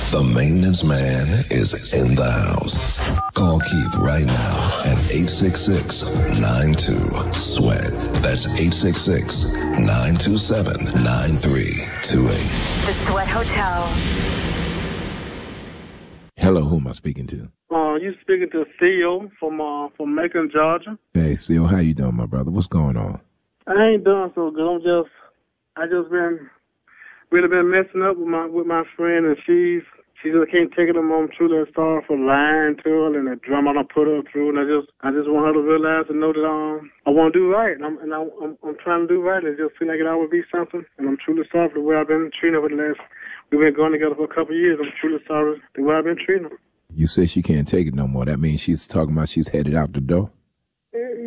The maintenance man is in the house. Call Keith right now at 866-92-SWEAT. That's 866-927-9328. The Sweat Hotel. Hello, who am I speaking to? You speaking to Theo from Macon, Georgia. Hey, Theo, how you doing, my brother? What's going on? I ain't doing so good. I just been really been messing up with my friend, and she just can't take it no more. I'm truly sorry for lying to her and the drama I put her through, and I just want her to realize and know that I want to do right, and I'm trying to do right. And it just feel like it always be something, and I'm truly sorry for the way I've been treating her for the last. We've been going together for a couple of years. I'm truly sorry the way I've been treating her. You say she can't take it no more. That means she's talking about she's headed out the door?